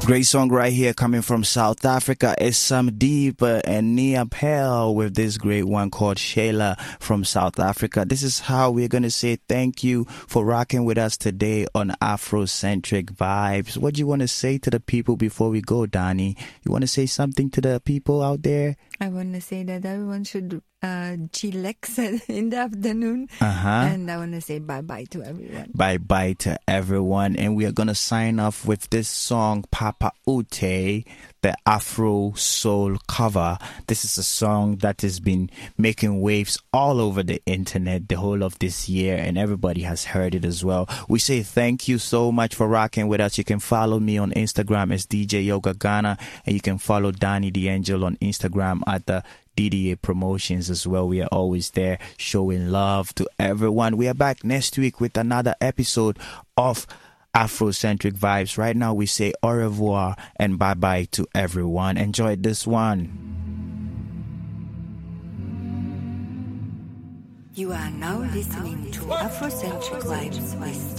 Great song right here coming from South Africa. It's Sam Deep and Nia Pell with this great one called Shayla from South Africa. This is how we're going to say thank you for rocking with us today on Afrocentric Vibes. What do you want to say to the people before we go, Donnie? You want to say something to the people out there? I want to say that everyone should chillax in the afternoon. Uh-huh. And I want to say bye-bye to everyone. Bye-bye to everyone. And we are going to sign off with this song, Papa Ute, the Afro Soul cover. This is a song that has been making waves all over the internet the whole of this year, and everybody has heard it as well. We say thank you so much for rocking with us. You can follow me on Instagram as DJ Yoga Ghana, and you can follow Donnie the Angel on Instagram at the DDA Promotions as well. We are always there showing love to everyone. We are back next week with another episode of Afrocentric Vibes. Right now we say au revoir and bye-bye to everyone. Enjoy this one. You are now listening to Afrocentric Vibes with